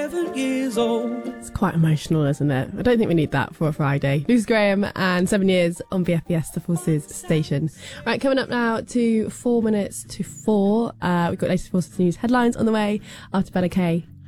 7 years old. It's quite emotional, isn't it? I don't think we need that for a Friday. Lucy Graham and 7 years on BFBS, the Forces station. Right, coming up now to 4 minutes to 4. We've got latest Forces News headlines on the way after Bella Kay